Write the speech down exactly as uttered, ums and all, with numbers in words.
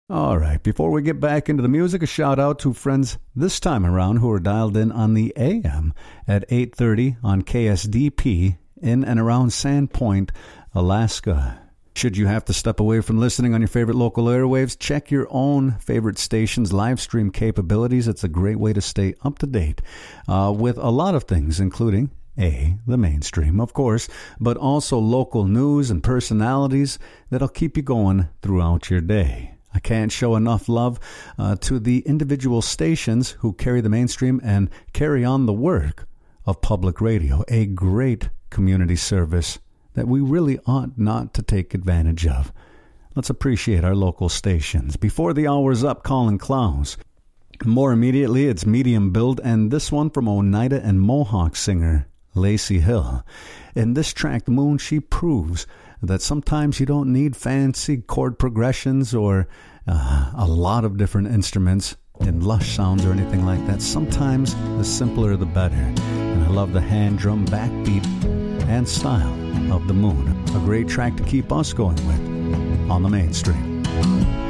All right, before we get back into the music, a shout out to friends this time around who are dialed in on the A M at eight thirty on K S D P in and around Sandpoint, Alaska. Should you have to step away from listening on your favorite local airwaves, check your own favorite station's live stream capabilities. It's a great way to stay up to date uh, with a lot of things, including A, the mainstream, of course, but also local news and personalities that'll keep you going throughout your day. I can't show enough love uh, to the individual stations who carry the mainstream and carry on the work of public radio, a great community service that we really ought not to take advantage of. Let's appreciate our local stations. Before the hour's up, Colin Clowes. More immediately, it's Medium Build, and this one from Oneida and Mohawk singer Lacey Hill. In this track, Moon, she proves that sometimes you don't need fancy chord progressions or uh, a lot of different instruments and lush sounds or anything like that. Sometimes the simpler the better. And I love the hand drum backbeat and style of the Moon. A great track to keep us going with on the mainstream.